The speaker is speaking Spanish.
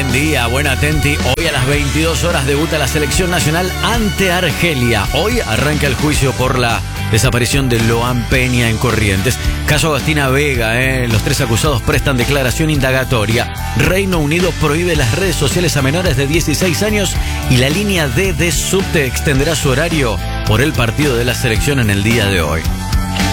Buen día, buen atenti. Hoy a las 22 horas debuta la selección nacional ante Argelia. Hoy arranca el juicio por la desaparición de Loan Peña en Corrientes. Caso Agustina Vega, los tres acusados prestan declaración indagatoria. Reino Unido prohíbe las redes sociales a menores de 16 años y la línea D de subte extenderá su horario por el partido de la selección en el día de hoy.